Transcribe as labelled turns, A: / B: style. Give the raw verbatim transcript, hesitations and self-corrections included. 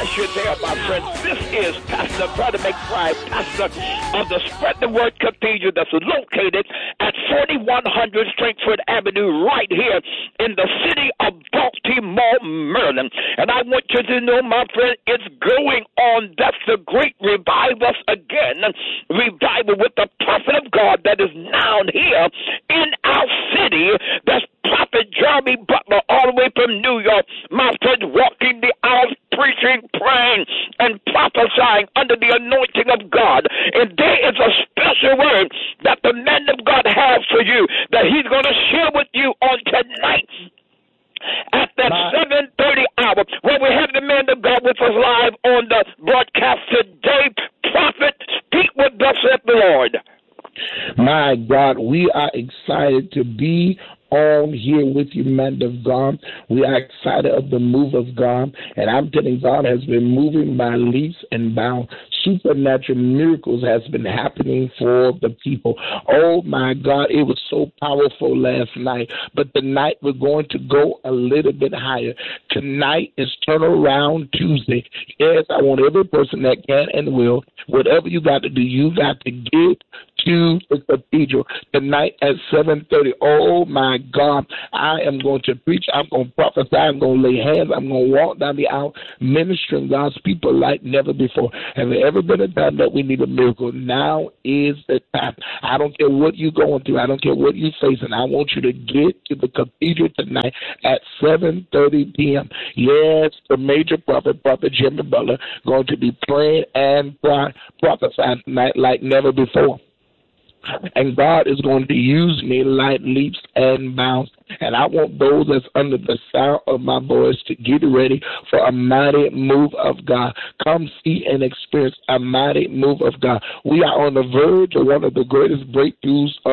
A: bless you there, my friends. This is Pastor Brother McBride, pastor of the Spread the Word Cathedral that's located at forty-one hundred Frankfurt Avenue right here in the city of Baltimore, Maryland. And I want you to know, my friend, it's going on. That's the great Revive Us Again revival with the prophet of God that is now here in our city. That's Prophet Jeremy Butler, all the way from New York, my friend, walking the aisles, preaching, praying, and prophesying under the anointing of God. And there is a special word that the man of God has for you that he's going to share with you on tonight at that seven thirty hour, where we have the man of God with us live on the broadcast today. Prophet, speak with us at the Lord.
B: My God, we are excited to be on here with you, man of God. We are excited of the move of God, and I'm telling God has been moving by leaps and bounds. Supernatural miracles has been happening for the people. Oh my God, it was so powerful last night, but tonight we're going to go a little bit higher. Tonight is Turnaround Tuesday. Yes, I want every person that can and will, whatever you got to do, you got to get to the cathedral tonight at seven thirty. Oh my God, I am going to preach. I'm going to prophesy. I'm going to lay hands. I'm going to walk down the aisle ministering God's people like never before. Have there ever been a time that we need a miracle? Now is the time. I don't care what you're going through. I don't care what you're facing. I want you to get to the cathedral tonight at seven thirty p.m. Yes, the major prophet, Prophet Jimmy Butler, going to be praying and prophesying tonight like never before. And God is going to use me like leaps and bounds. And I want those that's under the sound of my voice to get ready for a mighty move of God. Come see and experience a mighty move of God. We are on the verge of one of the greatest breakthroughs of